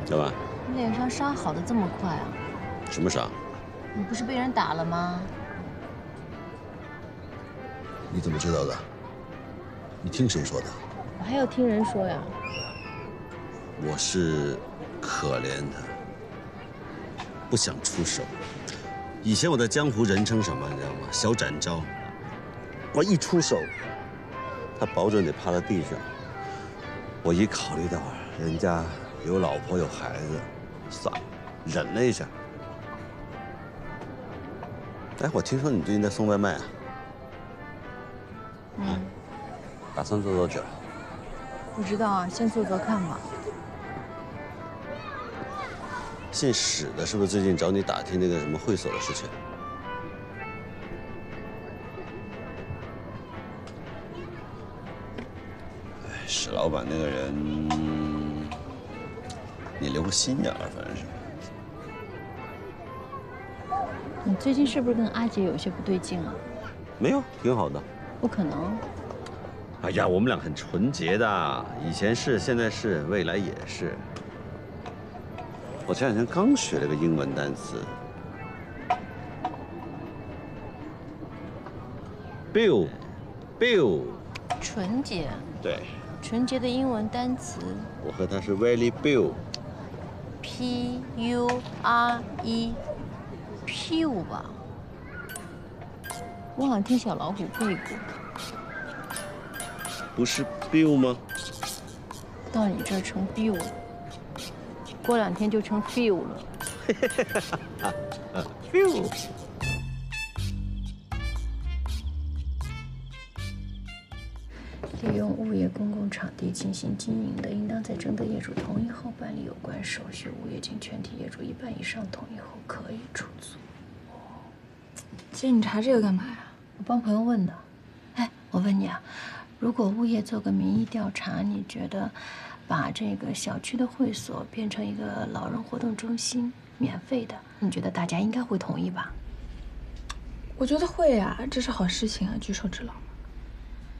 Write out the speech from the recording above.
干嘛？ 你脸上伤好的这么快啊？ 什么伤？ 你不是被人打了吗？ 你怎么知道的？你听谁说的？ 我还要听人说呀。 我是可怜他，不想出手。以前我在江湖人称什么，你知道吗？小展昭。我一出手，他保准得趴在地上。我一考虑到人家有老婆有孩子，算了，忍了一下。哎，我听说你最近在送外卖啊？打算做多久？ 不知道啊，先做做看吧。 姓史的，是不是最近找你打听那个什么会所的事情？哎，史老板那个人，你留个心眼儿，反正是。 你最近是不是跟阿杰有些不对劲啊？ 没有，挺好的。 不可能。 哎呀，我们俩很纯洁的，以前是，现在是，未来也是。我前两天刚学了个英文单词 ，bill， 纯洁。 对， 纯洁的英文单词我和他是 very bill。 ，P-U-R-E，Pew 吧。我好像听小老虎背过。 不是 bill 吗？ 到你这儿成 Bill 了，过2天就成 Feel 了。 bill。 利用物业公共场地进行经营的，应当在征得业主同意后办理有关手续。物业经全体业主1半以上同意后可以出租。 姐，你查这个干嘛呀？ 我帮朋友问的。哎，我问你啊，如果物业做个民意调查，你觉得把这个小区的会所变成一个老人活动中心，免费的，你觉得大家应该会同意吧？ 我觉得会呀，这是好事情啊，举手之劳。